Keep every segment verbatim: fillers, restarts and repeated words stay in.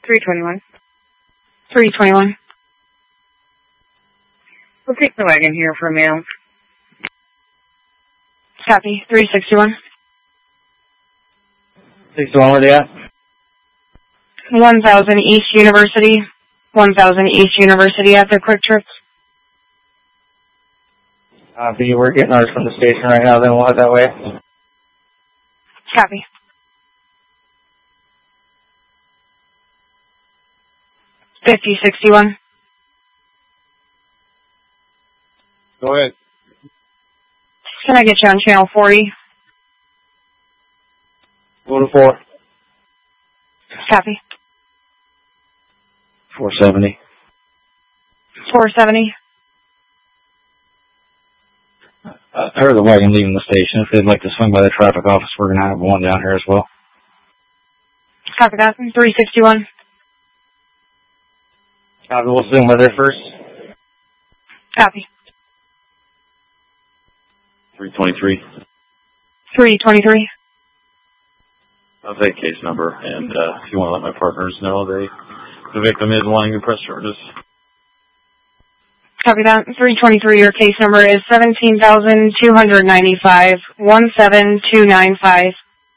three twenty-one. three twenty-one. We'll take the wagon here for a mail. Copy. three sixty-one. sixty-one, where they at? one thousand East University. one thousand East University at the Quick Trip. Uh, B, we're getting ours from the station right now, then we'll head that way. Copy. fifty sixty-one. Go ahead. Can I get you on channel forty? Go to four. Copy. four seventy. four seventy. Uh, I heard the wagon leaving the station. If they'd like to swing by the traffic office, we're going to have one down here as well. Copy that. three sixty-one. Copy, we'll swing by there first. Copy. three twenty-three. three twenty-three. I'll take case number, and uh, if you want to let my partners know, they the victim is wanting to press charges. Copy that. three twenty-three, your case number is seventeen thousand two hundred ninety-five, one seven two nine five.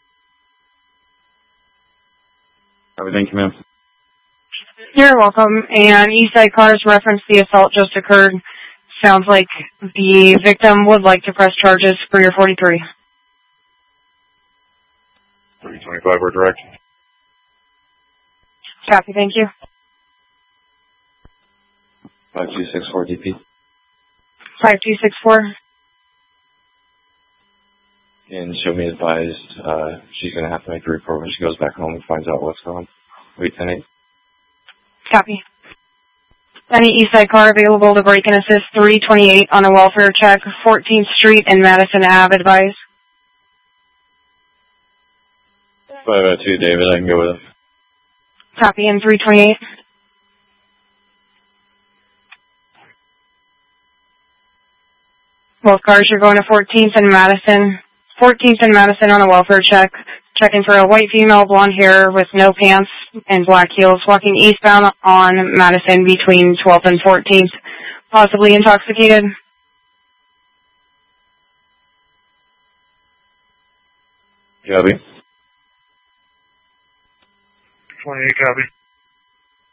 Copy, thank you, ma'am. You're welcome. And Eastside Cars reference the assault just occurred. Sounds like the victim would like to press charges for your forty-three. three twenty-five, we're direct. Copy, thank you. five two six four D P. five two six four. And she'll be advised uh, she's going to have to make a report when she goes back home and finds out what's going on. Wait, ten eight. Copy. Any Eastside car available to break and assist three twenty-eight on a welfare check, fourteenth Street and Madison Ave, advise. five oh two, David, I can go with him. Copy, in three twenty-eight. Both cars are going to fourteenth and Madison. fourteenth and Madison on a welfare check. Checking for a white female, blonde hair with no pants and black heels, walking eastbound on Madison between twelfth and fourteenth. Possibly intoxicated. Copy. twenty-eight, copy.